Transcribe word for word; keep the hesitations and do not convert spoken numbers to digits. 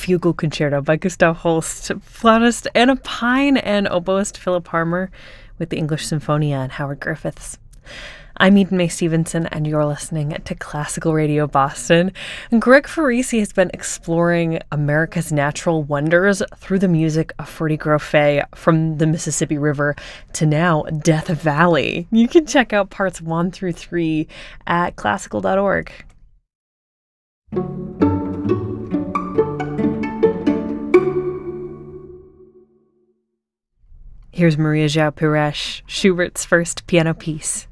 Fugal Concerto by Gustav Holst, flautist Anna Pine, and oboist Philip Harmer with the English Symphonia and Howard Griffiths. I'm Eden Mae Stevenson, and you're listening to Classical Radio Boston. Greg Farisi has been exploring America's natural wonders through the music of Freddie Grofé, from the Mississippi River to now Death Valley. You can check out parts one through three at classical dot org. Here's Maria João Pires, Schubert's first piano piece.